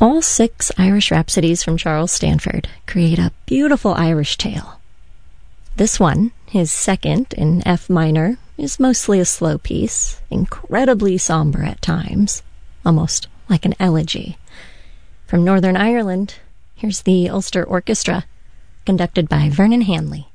All 6 Irish Rhapsodies from Charles Stanford create a beautiful Irish tale. This one, his second in F minor, is mostly a slow piece, incredibly somber at times, almost like an elegy. From Northern Ireland, here's the Ulster Orchestra, conducted by Vernon Hanley.